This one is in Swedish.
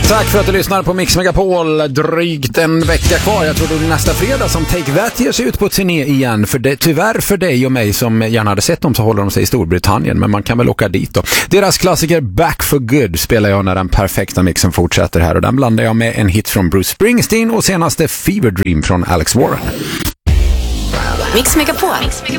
Tack för att du lyssnar på Mix Megapol. Drygt en vecka kvar. Jag tror det är nästa fredag som Take That ger sig ut på turné igen. Tyvärr för dig och mig som gärna hade sett dem så håller de sig i Storbritannien. Men man kan väl åka dit då. Deras klassiker Back for Good spelar jag när den perfekta mixen fortsätter här. Och den blandar jag med en hit från Bruce Springsteen och senaste Fever Dream från Alex Warren. Mix Megapol.